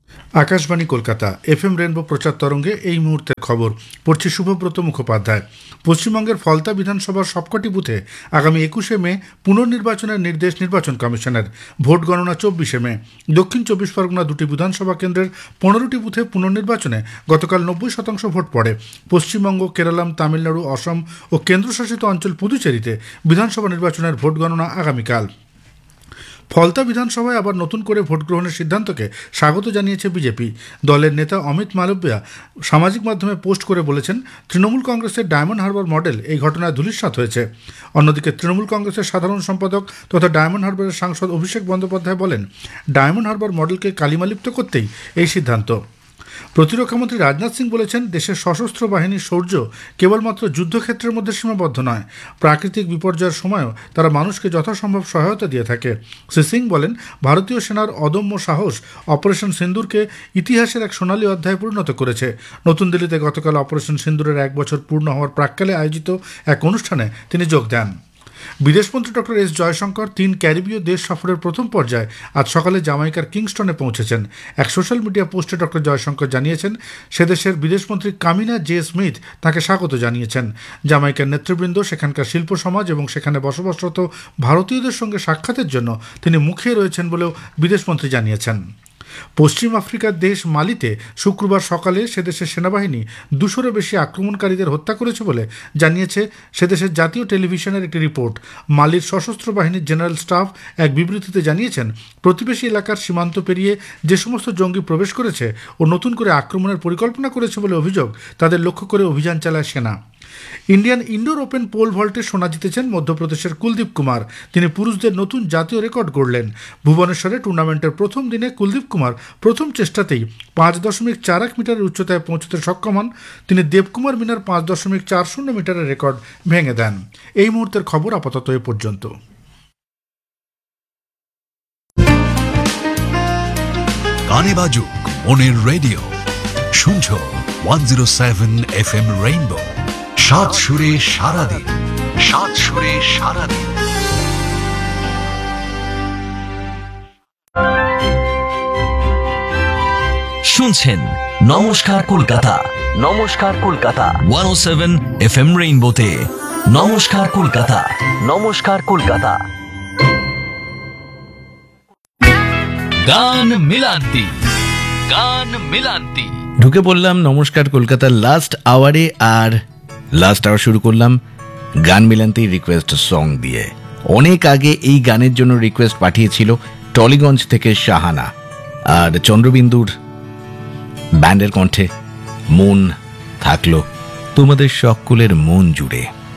Akashvani Kolkata, FM rainbow প্রচার তরঙ্গে এই মুহূর্তের খবর পড়ছি শুভব্রত মুখোপাধ্যায়। পশ্চিমবঙ্গের ফলতা বিধানসভার সবকটি বুথে আগামী 21শে মে পুনর্নির্বাচনের নির্দেশ নির্বাচন কমিশনের। ভোট গণনা 24শে মে। দক্ষিণ 24 পরগনা দুটি বিধানসভা কেন্দ্রের 15টি বুথে পুনর্নির্বাচনে গতকাল 90% ভোট পড়ে। পশ্চিমবঙ্গ, কেরালাম, তামিলনাড়ু, অসম ও কেন্দ্রশাসিত অঞ্চল পুদুচেরিতে বিধানসভা নির্বাচনের ভোট গণনা আগামীকাল। ফলতা বিধানসভায় আবার নতুন করে ভোট গ্রহণের সিদ্ধান্তকে স্বাগত জানিয়েছে বিজেপি। দলের নেতা অমিত মালব্যা সামাজিক মাধ্যমে পোস্ট করে বলেছেন, তৃণমূল কংগ্রেসের ডায়মন্ড হারবার মডেল এই ঘটনায় ধূলিসাৎ হয়েছে। অন্যদিকে তৃণমূল কংগ্রেসের সাধারণ সম্পাদক তথা ডায়মন্ড হারবারের সাংসদ অভিষেক বন্দ্যোপাধ্যায় বলেন, ডায়মন্ড হারবার মডেলকে কালিমালিপ্ত করতেই এই সিদ্ধান্ত। প্রতিরক্ষামন্ত্রী রাজনাথ সিং বলেছেন, দেশের সশস্ত্র বাহিনীর শৌর্য কেবলমাত্র যুদ্ধক্ষেত্রের মধ্যে সীমাবদ্ধ নয়, প্রাকৃতিক বিপর্যয়ের সময়ও তারা মানুষকে যথাসম্ভব সহায়তা দিয়ে থাকে। শ্রী সিং বলেন, ভারতীয় সেনার অদম্য সাহস অপারেশন সিন্দুরকে ইতিহাসের এক সোনালী অধ্যায়ে পরিণত করেছে। নতুন দিল্লিতে গতকাল অপারেশন সিন্দুরের 1 বছর পূর্ণ হওয়ার প্রাক্কালে আয়োজিত এক অনুষ্ঠানে তিনি যোগ দেন। বিদেশমন্ত্রী ডক্টর এস জয়শঙ্কর 3 ক্যারিবীয় দেশ সফরের প্রথম পর্যায়ে আজ সকালে জামাইকার কিংস্টনে পৌঁছেছেন। এক সোশ্যাল মিডিয়া পোস্টে ডক্টর জয়শঙ্কর জানিয়েছেন, সে দেশের বিদেশমন্ত্রী কামিনা জে স্মিথ তাকে স্বাগত জানিয়েছেন। জামাইকার নেতৃবৃন্দ, সেখানকার শিল্প সমাজ এবং সেখানে বসবাসরত ভারতীয়দের সঙ্গে সাক্ষাতের জন্য তিনি মুখিয়ে রয়েছেন বলেও বিদেশমন্ত্রী জানিয়েছেন। পশ্চিম আফ্রিকার দেশ মালিতে শুক্রবার সকালে সেদেশের সেনাবাহিনী 200-এরও বেশি আক্রমণকারীদের হত্যা করেছে বলে জানিয়েছে সেদেশের জাতীয় টেলিভিশনের একটি রিপোর্ট। মালির সশস্ত্র বাহিনীর জেনারেল স্টাফ এক বিবৃতিতে জানিয়েছেন, প্রতিবেশী এলাকার সীমান্ত পেরিয়ে যে সমস্ত জঙ্গি প্রবেশ করেছে ও নতুন করে আক্রমণের পরিকল্পনা করেছে বলে অভিযোগ, তাদের লক্ষ্য করে অভিযান চালায় সেনা। ইন্ডিয়ান ইনডোর ওপেন পোল ভল্টে সোনা জিতেছেন মধ্যপ্রদেশের কুলদীপ কুমার। তিনি পুরুষদের নতুন জাতীয় রেকর্ড গড়লেন। ভুবনেশ্বরে টুর্নামেন্টের প্রথম দিনে কুলদীপ কুমার প্রথম চেষ্টাতেই 5.41 মিটারের উচ্চতায় পৌঁছতে সক্ষম হন। তিনি দেবকুমার মিনার 5.40 মিটারের রেকর্ড ভেঙে দেন। এই মুহূর্তের খবর আপাতত এ পর্যন্ত। গানে বাজুক মনের রেডিও, শুনছো 107 FM রেইনবো। 7 সুরে সারাদিন, 7 সুরে সারাদিন। শুনছেন নমস্কার কলকাতা, নমস্কার কলকাতা 107 FM রেইনবোতে। নমস্কার কলকাতা, নমস্কার কলকাতা। গান মিলান্তি, গান মিলান্তি। ঢুকে পড়লাম নমস্কার কলকাতার লাস্ট আওয়ারে, আর লাস্ট আওয়ার শুরু করলাম গান মিলান্তি রিকোয়েস্ট সং দিয়ে। অনেক আগে এই গানের জন্য রিকোয়েস্ট পাঠিয়েছিল টলিগঞ্জ থেকে শাহানা, আর চন্দ্রবিন্দুর ব্যান্ডের কণ্ঠে মন থাকলো তোমাদের সকলের মন জুড়ে।